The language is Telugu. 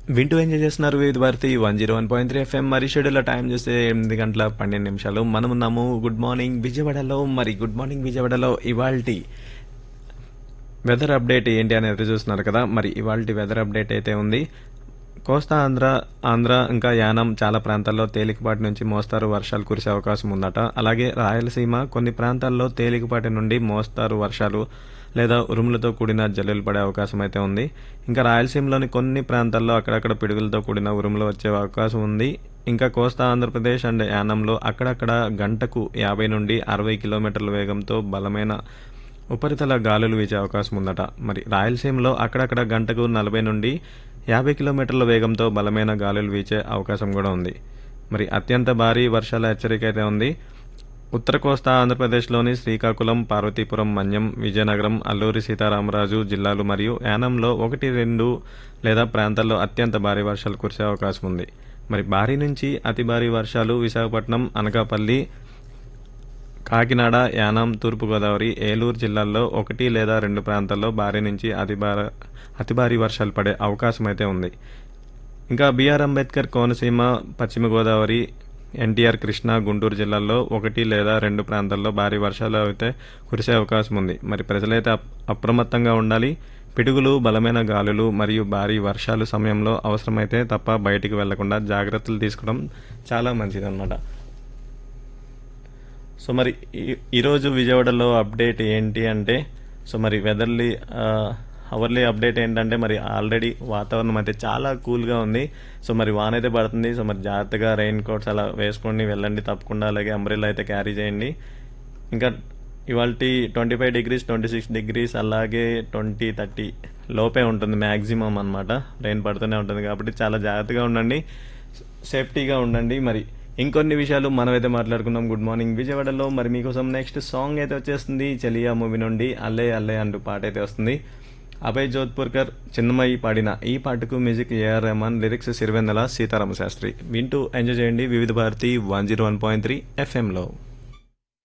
వింటూ ఎంజాయ్ చేస్తున్నారు వివిధ భారతి 101.3 ఎఫ్ఎం. మరి షెడ్యూల్ టైం చూస్తే 8 గంటల 12 నిమిషాలు. మనం ఉన్నాము గుడ్ మార్నింగ్ విజయవాడలో. మరి గుడ్ మార్నింగ్ విజయవాడలో ఇవాల్టి వెదర్ అప్డేట్ ఏంటి అనేది చూస్తున్నారు కదా. మరి ఇవాల్టి వెదర్ అప్డేట్ అయితే ఉంది. కోస్తా ఆంధ్ర ఇంకా యానం చాలా ప్రాంతాల్లో తేలికపాటి నుంచి మోస్తారు వర్షాలు కురిసే అవకాశం ఉందట. అలాగే రాయలసీమ కొన్ని ప్రాంతాల్లో తేలికపాటి నుండి మోస్తారు వర్షాలు లేదా ఉరుములతో కూడిన జల్లులు పడే అవకాశం అయితే ఉంది. ఇంకా రాయలసీమలోని కొన్ని ప్రాంతాల్లో అక్కడక్కడ పిడుగులతో కూడిన ఉరుములు వచ్చే అవకాశం ఉంది. ఇంకా కోస్తా ఆంధ్రప్రదేశ్ అండ్ యానంలో అక్కడక్కడ గంటకు 50 నుండి 60 కిలోమీటర్ల వేగంతో బలమైన ఉపరితల గాలులు వీచే అవకాశం ఉందట. మరి రాయలసీమలో అక్కడక్కడ గంటకు 40 నుండి 50 కిలోమీటర్ల వేగంతో బలమైన గాలులు వీచే అవకాశం కూడా ఉంది. మరి అత్యంత భారీ వర్షాల హెచ్చరిక అయితే ఉంది. ఉత్తర కోస్తా ఆంధ్రప్రదేశ్లోని శ్రీకాకుళం, పార్వతీపురం, మన్యం, విజయనగరం, అల్లూరి సీతారామరాజు జిల్లాలు మరియు యానంలో 1-2 లేదా ప్రాంతాల్లో అత్యంత భారీ వర్షాలు కురిసే అవకాశం ఉంది. మరి భారీ నుంచి అతి భారీ వర్షాలు విశాఖపట్నం, అనకాపల్లి, కాకినాడ, యానాం, తూర్పుగోదావరి, ఏలూరు జిల్లాల్లో 1 లేదా 2 ప్రాంతాల్లో భారీ నుంచి అతి భారీ వర్షాలు పడే అవకాశం అయితే ఉంది. ఇంకా బీఆర్ అంబేద్కర్ కోనసీమ, పశ్చిమ గోదావరి, ఎన్టీఆర్, కృష్ణా, గుంటూరు జిల్లాల్లో 1 లేదా 2 ప్రాంతాల్లో భారీ వర్షాలు అయితే కురిసే అవకాశం ఉంది. మరి ప్రజలైతే అప్రమత్తంగా ఉండాలి. పిడుగులు, బలమైన గాలులు మరియు భారీ వర్షాలు సమయంలో అవసరమైతే తప్ప బయటికి వెళ్లకుండా జాగ్రత్తలు తీసుకోవడం చాలా మంచిదన్నమాట. సో మరి ఈరోజు విజయవాడలో అప్డేట్ ఏంటి అంటే, సో మరి వెదర్లీ అవర్లీ అప్డేట్ ఏంటంటే, మరి ఆల్రెడీ వాతావరణం అయితే చాలా కూల్గా ఉంది. సో మరి వాన అయితే పడుతుంది. సో మరి జాగ్రత్తగా రెయిన్ కోట్స్ అలా వేసుకొని వెళ్ళండి తప్పకుండా. అలాగే అంబ్రెల్లా అయితే క్యారీ చేయండి. ఇంకా ఇవాళ 25 డిగ్రీస్, 26 డిగ్రీస్, అలాగే 20-30 లోపే ఉంటుంది మ్యాక్సిమం అనమాట. రెయిన్ పడుతూనే ఉంటుంది కాబట్టి చాలా జాగ్రత్తగా ఉండండి, సేఫ్టీగా ఉండండి. మరి ఇంకొన్ని విషయాలు మనమైతే మాట్లాడుకున్నాం గుడ్ మార్నింగ్ విజయవాడలో. మరి మీకోసం నెక్స్ట్ సాంగ్ అయితే వచ్చేస్తుంది. చలియా మూవీ నుండి అల్లే అల్లే అంటూ పాట అయితే వస్తుంది. అభయ్ జోధ్పూర్కర్, చిన్నమయి పాడిన ఈ పాటకు music AR Rahman, lyrics Sirivennela Sitarama Sastry. వింటూ ఎంజాయ్ చేయండి వివిధ భారతి 101.3 ఎఫ్ఎంలో.